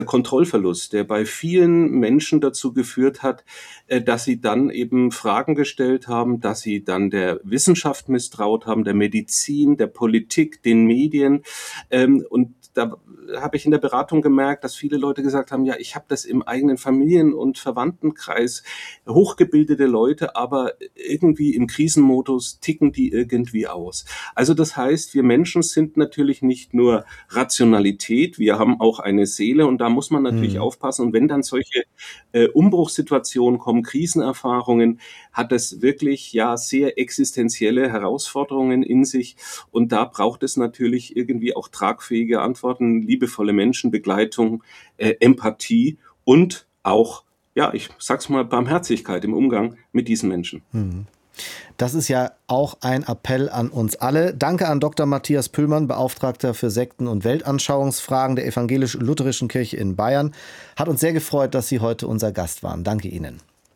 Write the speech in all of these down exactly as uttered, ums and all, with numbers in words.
Kontrollverlust, der bei vielen Menschen dazu geführt hat, äh, dass sie dann eben Fragen gestellt haben, dass sie dann der Wissenschaft misstraut haben, der Medizin, der Politik, den Medien. Ähm, und da habe ich in der Beratung gemerkt, dass viele Leute gesagt haben, ja, ich habe das im eigenen Familien- und Verwandtenkreis, hochgebildete Leute, aber irgendwie im Krisenmodus ticken die irgendwie aus. Also das heißt, wir Menschen sind natürlich nicht nur Rationalität, wir haben auch eine Seele und da muss man natürlich Hm. aufpassen. Und wenn dann solche äh, Umbruchssituationen kommen, Krisenerfahrungen, hat das wirklich ja sehr existenzielle Herausforderungen in sich. Und da braucht es natürlich irgendwie auch tragfähige Antworten, liebevolle Menschen, Begleitung, äh, Empathie und auch, ja, ich sag's mal, Barmherzigkeit im Umgang mit diesen Menschen. Hm. Das ist ja auch ein Appell an uns alle. Danke an Doktor Matthias Püllmann, Beauftragter für Sekten- und Weltanschauungsfragen der Evangelisch-Lutherischen Kirche in Bayern. Hat uns sehr gefreut, dass Sie heute unser Gast waren. Danke Ihnen.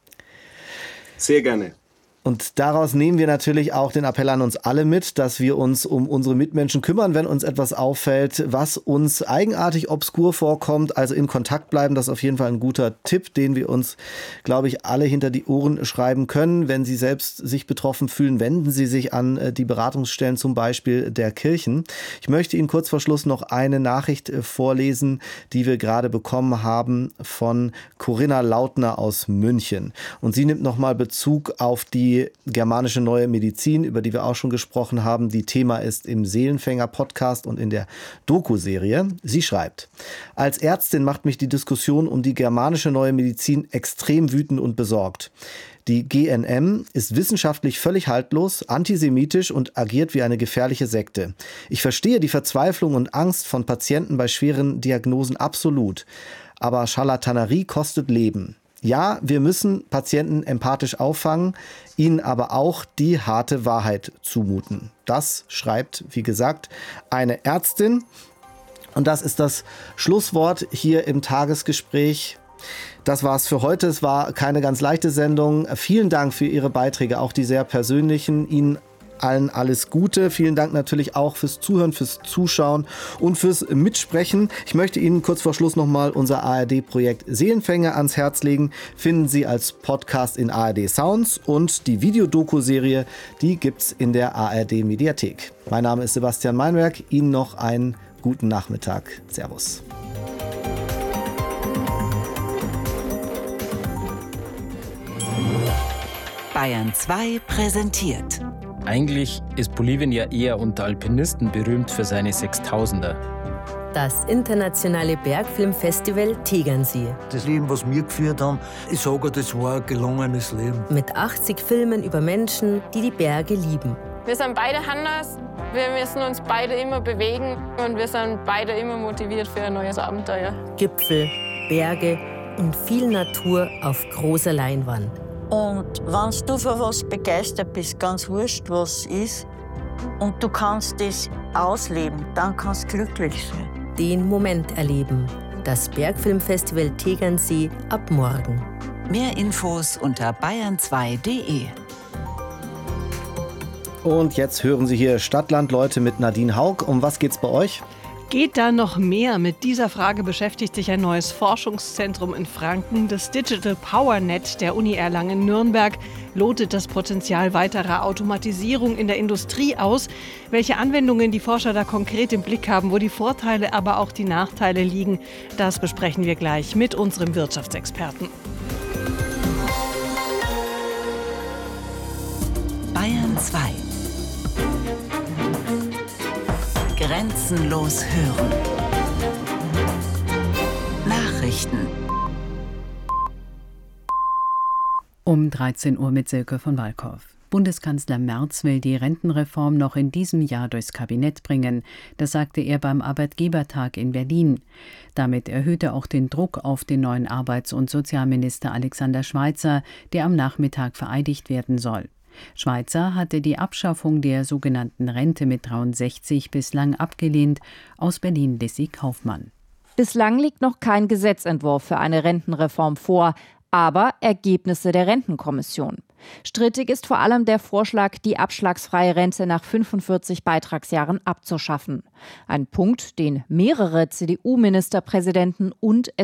Sehr gerne. Und daraus nehmen wir natürlich auch den Appell an uns alle mit, dass wir uns um unsere Mitmenschen kümmern, wenn uns etwas auffällt, was uns eigenartig obskur vorkommt. Also in Kontakt bleiben, das ist auf jeden Fall ein guter Tipp, den wir uns, glaube ich, alle hinter die Ohren schreiben können. Wenn Sie selbst sich betroffen fühlen, wenden Sie sich an die Beratungsstellen, zum Beispiel der Kirchen. Ich möchte Ihnen kurz vor Schluss noch eine Nachricht vorlesen, die wir gerade bekommen haben von Corinna Lautner aus München. Und sie nimmt nochmal Bezug auf die germanische neue Medizin, über die wir auch schon gesprochen haben, die Thema ist im Seelenfänger-Podcast und in der Doku-Serie. Sie schreibt: Als Ärztin macht mich die Diskussion um die germanische neue Medizin extrem wütend und besorgt. Die G N M ist wissenschaftlich völlig haltlos, antisemitisch und agiert wie eine gefährliche Sekte. Ich verstehe die Verzweiflung und Angst von Patienten bei schweren Diagnosen absolut. Aber Scharlatanerie kostet Leben. Ja, wir müssen Patienten empathisch auffangen, ihnen aber auch die harte Wahrheit zumuten. Das schreibt, wie gesagt, eine Ärztin. Und das ist das Schlusswort hier im Tagesgespräch. Das war's für heute. Es war keine ganz leichte Sendung. Vielen Dank für Ihre Beiträge, auch die sehr persönlichen. Ihnen allen alles Gute. Vielen Dank natürlich auch fürs Zuhören, fürs Zuschauen und fürs Mitsprechen. Ich möchte Ihnen kurz vor Schluss nochmal unser A R D-Projekt Seelenfänger ans Herz legen. Finden Sie als Podcast in A R D Sounds und die Videodoku-Serie, die gibt's in der A R D-Mediathek. Mein Name ist Sebastian Meinberg. Ihnen noch einen guten Nachmittag. Servus. Bayern zwei präsentiert. Eigentlich ist Bolivien ja eher unter Alpinisten berühmt für seine Sechstausender. Das internationale Bergfilmfestival Tegernsee. Das Leben, was wir geführt haben, ich sage, das war ein gelungenes Leben. Mit achtzig Filmen über Menschen, die die Berge lieben. Wir sind beide anders, wir müssen uns beide immer bewegen und wir sind beide immer motiviert für ein neues Abenteuer. Gipfel, Berge und viel Natur auf großer Leinwand. Und wenn du für was begeistert bist, ganz wurscht, was es ist, und du kannst das ausleben, dann kannst du glücklich sein. Den Moment erleben. Das Bergfilmfestival Tegernsee ab morgen. Mehr Infos unter bayern zwei punkt de. Und jetzt hören Sie hier Stadtland Leute mit Nadine Haug. Um was geht's bei euch? Geht da noch mehr? Mit dieser Frage beschäftigt sich ein neues Forschungszentrum in Franken. Das Digital Power Net der Uni Erlangen-Nürnberg lotet das Potenzial weiterer Automatisierung in der Industrie aus. Welche Anwendungen die Forscher da konkret im Blick haben, wo die Vorteile, aber auch die Nachteile liegen, das besprechen wir gleich mit unserem Wirtschaftsexperten. Bayern zwei. Grenzenlos hören. Nachrichten. Um dreizehn Uhr mit Silke von Walkow. Bundeskanzler Merz will die Rentenreform noch in diesem Jahr durchs Kabinett bringen. Das sagte er beim Arbeitgebertag in Berlin. Damit erhöht er auch den Druck auf den neuen Arbeits- und Sozialminister Alexander Schweitzer, der am Nachmittag vereidigt werden soll. Schweitzer hatte die Abschaffung der sogenannten Rente mit dreiundsechzig bislang abgelehnt. Aus Berlin Lissy Kaufmann. Bislang liegt noch kein Gesetzentwurf für eine Rentenreform vor, aber Ergebnisse der Rentenkommission. Strittig ist vor allem der Vorschlag, die abschlagsfreie Rente nach fünfundvierzig Beitragsjahren abzuschaffen. Ein Punkt, den mehrere C D U-Ministerpräsidenten und